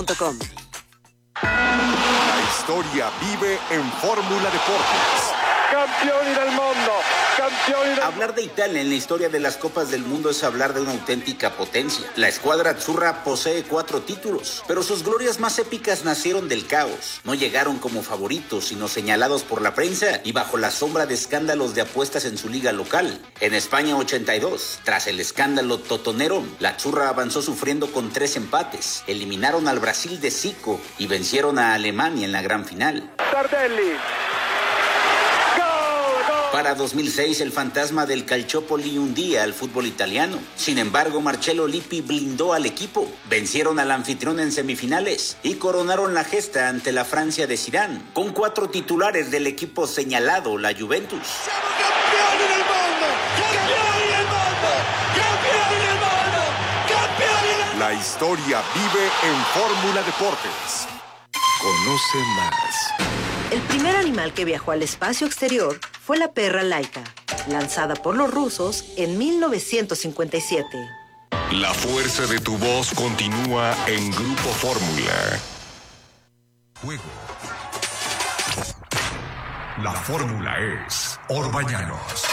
La historia vive en Fórmula Deportes. Campioni del mundo, campioni del... Hablar de Italia en la historia de las Copas del Mundo es hablar de una auténtica potencia. La escuadra azzurra posee 4 títulos, pero sus glorias más épicas nacieron del caos. No llegaron como favoritos, sino señalados por la prensa y bajo la sombra de escándalos de apuestas en su liga local. En España 82, tras el escándalo totonero, la azzurra avanzó sufriendo con 3 empates. Eliminaron al Brasil de Zico y vencieron a Alemania en la gran final. Tardelli. Para 2006, el fantasma del Calciopoli hundía al fútbol italiano. Sin embargo, Marcello Lippi blindó al equipo. Vencieron al anfitrión en semifinales y coronaron la gesta ante la Francia de Zidane, con 4 titulares del equipo señalado, la Juventus. ¡Siamo campioni del mundo! ¡Campioni del mundo! ¡Campioni del mundo! ¡Campioni del mundo! La historia vive en Fórmula Deportes. Conoce más. El primer animal que viajó al espacio exterior fue la perra Laika, lanzada por los rusos en 1957. La fuerza de tu voz continúa en Grupo Fórmula. Juego. La fórmula es Orbañanos.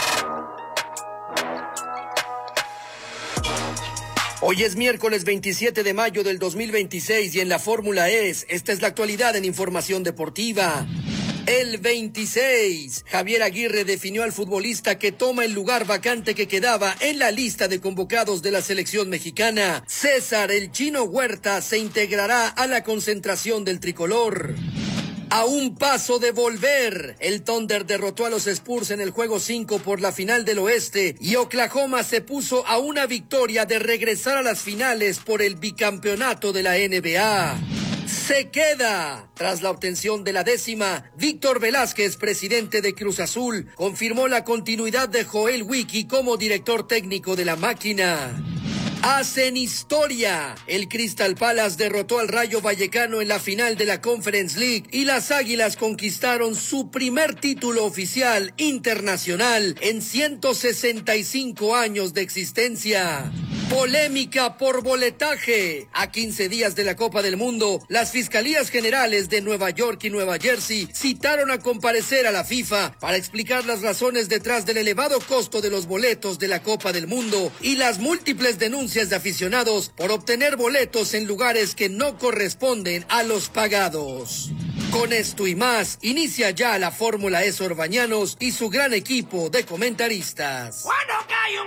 Hoy es miércoles 27 de mayo del 2026 y en la Fórmula esta es la actualidad en información deportiva. El 26, Javier Aguirre definió al futbolista que toma el lugar vacante que quedaba en la lista de convocados de la selección mexicana. César El Chino Huerta se integrará a la concentración del tricolor. A un paso de volver, el Thunder derrotó a los Spurs en el juego 5 por la final del oeste y Oklahoma se puso a una victoria de regresar a las finales por el bicampeonato de la NBA. Se queda. Tras la obtención de la 10ª, Víctor Velázquez, presidente de Cruz Azul, confirmó la continuidad de Joel Wiki como director técnico de la máquina. Hacen historia. El Crystal Palace derrotó al Rayo Vallecano en la final de la Conference League y las Águilas conquistaron su primer título oficial internacional en 165 años de existencia. Polémica por boletaje. A 15 días de la Copa del Mundo, las Fiscalías Generales de Nueva York y Nueva Jersey citaron a comparecer a la FIFA para explicar las razones detrás del elevado costo de los boletos de la Copa del Mundo y las múltiples denuncias de aficionados por obtener boletos en lugares que no corresponden a los pagados. Con esto y más, inicia ya la Fórmula Orbañanos y su gran equipo de comentaristas. ¡Cuando cae un